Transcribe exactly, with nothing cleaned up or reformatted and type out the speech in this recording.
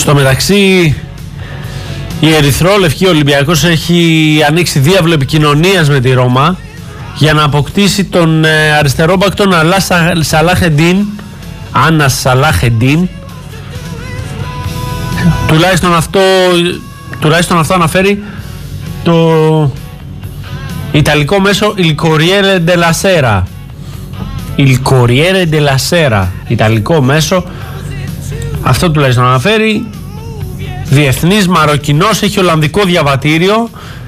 Στο μεταξύ, η Ερυθρόλευκη Ολυμπιακός έχει ανοίξει διάβλο επικοινωνίας με τη Ρώμα για να αποκτήσει τον ε, αριστερό μπακ τον Αλά Σαλάχεντίν, Άννα Σαλάχεντίν. Τουλάχιστον αυτό, τουλάχιστον αυτό αναφέρει το ιταλικό μέσο Il Corriere della Sera. Il Corriere della Sera, ιταλικό μέσο. Αυτό τουλάχιστον αναφέρει. Διεθνής Μαροκινός, έχει Ολλανδικό διαβατήριο,